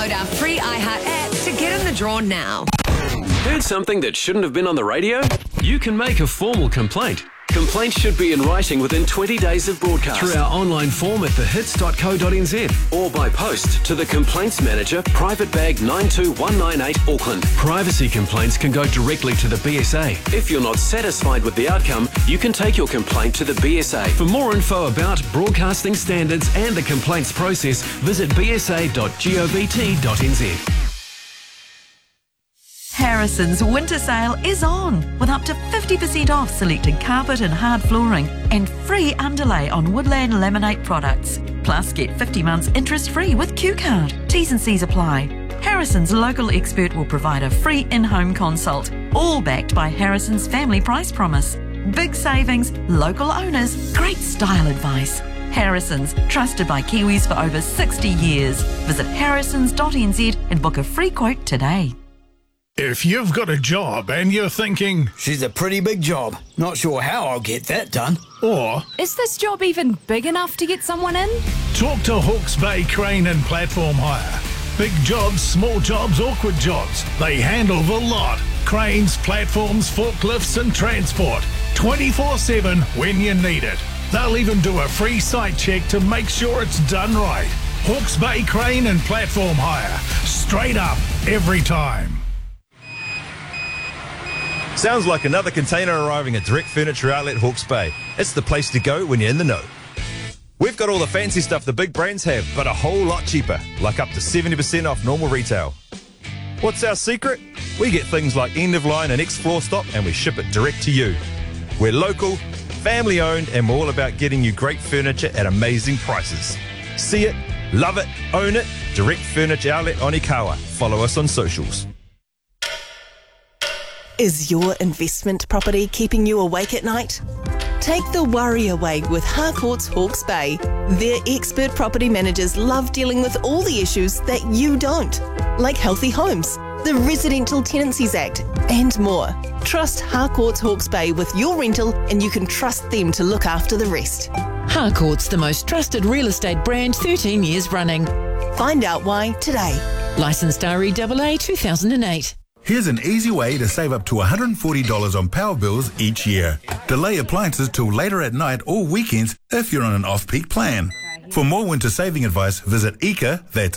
Download our free iHeart app to get in the draw now. Heard something that shouldn't have been on the radio? You can make a formal complaint. Complaints should be in writing within 20 days of broadcast. Through our online form at thehits.co.nz or by post to the Complaints Manager, Private Bag 92198 Auckland. Privacy complaints can go directly to the BSA. If you're not satisfied with the outcome, you can take your complaint to the BSA. For more info about broadcasting standards and the complaints process, visit bsa.govt.nz. Harrison's winter sale is on with up to 50% off selected carpet and hard flooring and free underlay on Woodland Laminate products. Plus, get 50 months interest-free with Q-Card. T's and C's apply. Harrison's local expert will provide a free in-home consult, all backed by Harrison's family price promise. Big savings, local owners, great style advice. Harrison's, trusted by Kiwis for over 60 years. Visit harrisons.nz and book a free quote today. If you've got a job and you're thinking, she's a pretty big job, not sure how I'll get that done. Or, is this job even big enough to get someone in? Talk to Hawke's Bay Crane and Platform Hire. Big jobs, small jobs, awkward jobs. They handle the lot. Cranes, platforms, forklifts and transport. 24/7 when you need it. They'll even do a free site check to make sure it's done right. Hawke's Bay Crane and Platform Hire. Straight up, every time. Sounds like another container arriving at Direct Furniture Outlet Hawke's Bay. It's the place to go when you're in the know. We've got all the fancy stuff the big brands have, but a whole lot cheaper, like up to 70% off normal retail. What's our secret? We get things like end of line and X-Floor stock and we ship it direct to you. We're local, family owned, and we're all about getting you great furniture at amazing prices. See it, love it, own it. Direct Furniture Outlet Onikawa. Follow us on socials. Is your investment property keeping you awake at night? Take the worry away with Harcourts Hawke's Bay. Their expert property managers love dealing with all the issues that you don't, like healthy homes, the Residential Tenancies Act, and more. Trust Harcourts Hawke's Bay with your rental and you can trust them to look after the rest. Harcourts, the most trusted real estate brand, 13 years running. Find out why today. Licensed REAA 2008. Here's an easy way to save up to $140 on power bills each year. Delay appliances till later at night or weekends if you're on an off-peak plan. For more winter saving advice, visit EECA, that's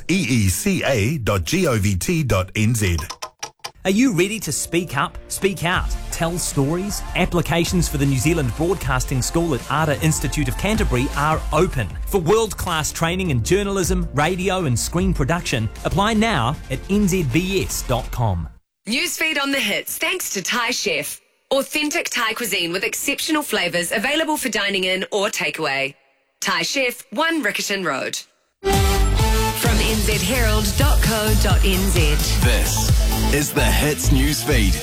eeca.govt.nz. Are you ready to speak up, speak out, tell stories? Applications for the New Zealand Broadcasting School at ARTA Institute of Canterbury are open. For world-class training in journalism, radio and screen production, apply now at nzbs.com. Newsfeed on the hits, thanks to Thai Chef. Authentic Thai cuisine with exceptional flavours available for dining in or takeaway. Thai Chef, 1 Riccarton Road. From nzherald.co.nz. This is the Hits Newsfeed.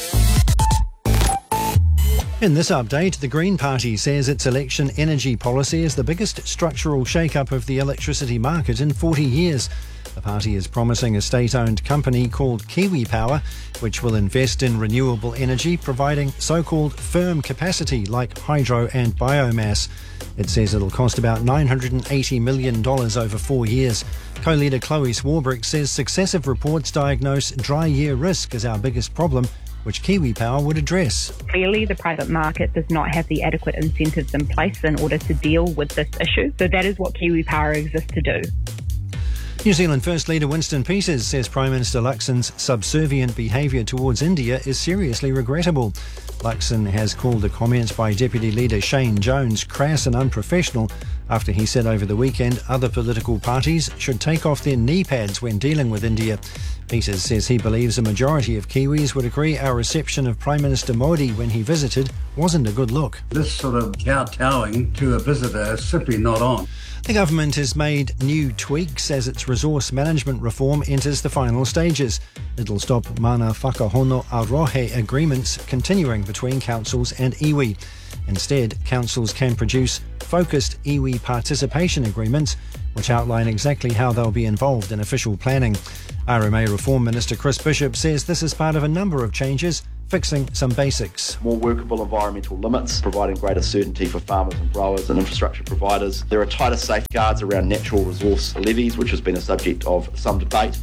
In this update, the Green Party says its election energy policy is the biggest structural shake-up of the electricity market in 40 years. The party is promising a state-owned company called Kiwi Power, which will invest in renewable energy, providing so-called firm capacity like hydro and biomass. It says it'll cost about $980 million over 4 years. Co-leader Chloe Swarbrick says successive reports diagnose dry year risk as our biggest problem, which Kiwi Power would address. Clearly, the private market does not have the adequate incentives in place in order to deal with this issue. So that is what Kiwi Power exists to do. New Zealand First Leader Winston Peters says Prime Minister Luxon's subservient behaviour towards India is seriously regrettable. Luxon has called the comments by Deputy Leader Shane Jones crass and unprofessional after he said over the weekend other political parties should take off their knee pads when dealing with India. Peters says he believes a majority of Kiwis would agree our reception of Prime Minister Modi when he visited wasn't a good look. This sort of kowtowing to a visitor is simply not on. The government has made new tweaks as its resource management reform enters the final stages. It'll stop mana whakahono arohe agreements continuing between councils and iwi. Instead, councils can produce focused iwi participation agreements, which outline exactly how they'll be involved in official planning. RMA Reform Minister Chris Bishop says this is part of a number of changes, fixing some basics. More workable environmental limits, providing greater certainty for farmers and growers and infrastructure providers. There are tighter safeguards around natural resource levies, which has been a subject of some debate.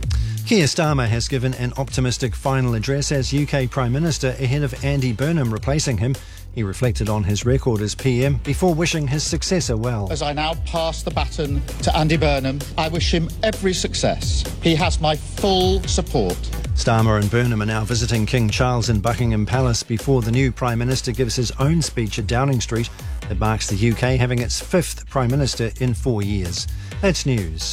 Keir Starmer has given an optimistic final address as UK Prime Minister ahead of Andy Burnham replacing him. He reflected on his record as PM before wishing his successor well. As I now pass the baton to Andy Burnham, I wish him every success. He has my full support. Starmer and Burnham are now visiting King Charles in Buckingham Palace before the new Prime Minister gives his own speech at Downing Street. It marks the UK having its 5th Prime Minister in 4 years. That's news.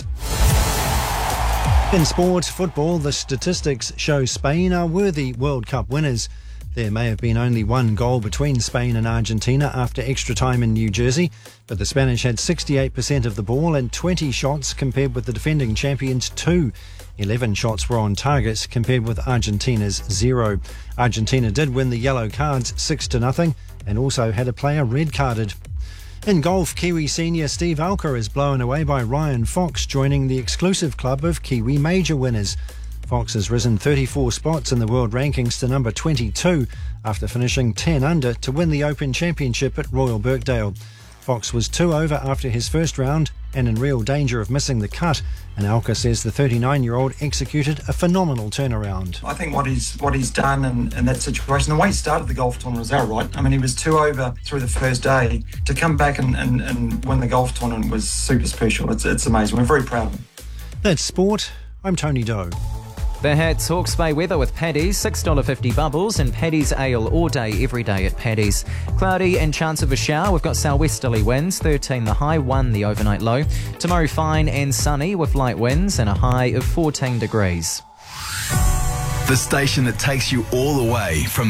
In sport, football, the statistics show Spain are worthy World Cup winners. There may have been only one goal between Spain and Argentina after extra time in New Jersey, but the Spanish had 68% of the ball and 20 shots compared with the defending champions' 2. 11 shots were on target compared with Argentina's 0. Argentina did win the yellow cards 6-0 and also had a player red carded. In golf, Kiwi senior Steve Alker is blown away by Ryan Fox, joining the exclusive club of Kiwi major winners. Fox has risen 34 spots in the world rankings to number 22 after finishing 10 under to win the Open Championship at Royal Birkdale. Fox was 2 over after his first round and in real danger of missing the cut, and Alker says the 39-year-old executed a phenomenal turnaround. I think what he's done in that situation, the way he started the golf tournament was outright. I mean, he was 2 over through the first day. To come back and win the golf tournament was super special. It's amazing. We're very proud of him. That's sport. I'm Tony Doe. The Hats Hawke's Bay weather with Paddy's, $6.50 bubbles and Paddy's Ale all day, every day at Paddy's. Cloudy and chance of a shower. We've got southwesterly winds, 13 the high, 1 the overnight low. Tomorrow fine and sunny with light winds and a high of 14 degrees. The station that takes you all the way from